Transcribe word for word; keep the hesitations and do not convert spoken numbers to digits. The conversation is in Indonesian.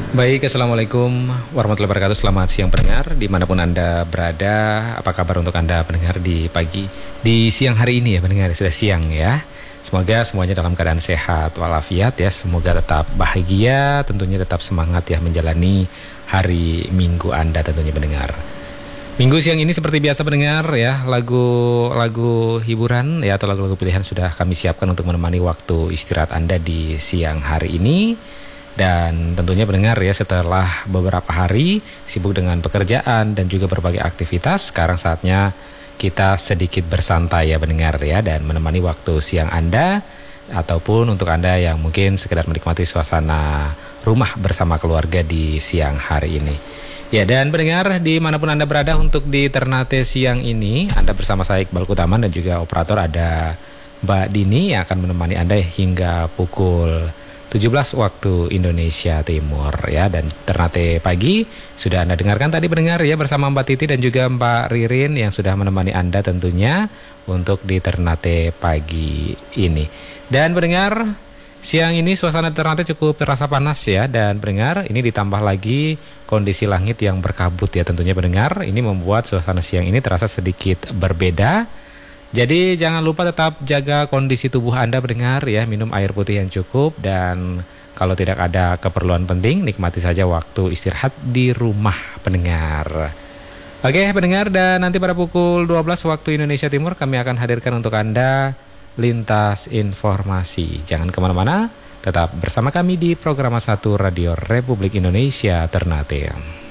Baik, Assalamualaikum warahmatullahi wabarakatuh. Selamat siang pendengar, dimanapun Anda berada. Apa kabar untuk Anda pendengar di pagi, di siang hari ini ya pendengar, sudah siang ya. Semoga semuanya dalam keadaan sehat walafiat ya. Semoga tetap bahagia, tentunya tetap semangat ya menjalani hari Minggu Anda tentunya pendengar. Minggu siang ini seperti biasa pendengar ya, lagu-lagu hiburan ya atau lagu-lagu pilihan sudah kami siapkan untuk menemani waktu istirahat Anda di siang hari ini. Dan tentunya pendengar ya, setelah beberapa hari sibuk dengan pekerjaan dan juga berbagai aktivitas, sekarang saatnya kita sedikit bersantai ya pendengar ya, dan menemani waktu siang Anda ataupun untuk Anda yang mungkin sekedar menikmati suasana rumah bersama keluarga di siang hari ini. Ya, dan pendengar dimanapun Anda berada, untuk di Ternate siang ini Anda bersama saya Iqbal Kutaman dan juga operator ada Mbak Dini yang akan menemani Anda hingga pukul tujuh belas waktu Indonesia Timur ya. Dan Ternate pagi sudah Anda dengarkan tadi pendengar ya, bersama Mbak Titi dan juga Mbak Ririn yang sudah menemani Anda tentunya untuk di Ternate pagi ini. Dan pendengar, siang ini suasana Ternate cukup terasa panas ya, dan pendengar ini ditambah lagi kondisi langit yang berkabut ya tentunya pendengar, ini membuat suasana siang ini terasa sedikit berbeda. Jadi jangan lupa tetap jaga kondisi tubuh Anda pendengar ya, minum air putih yang cukup, dan kalau tidak ada keperluan penting nikmati saja waktu istirahat di rumah pendengar. Oke pendengar, dan nanti pada pukul dua belas waktu Indonesia Timur kami akan hadirkan untuk Anda Lintas Informasi. Jangan kemana-mana, tetap bersama kami di program satu Radio Republik Indonesia Ternate.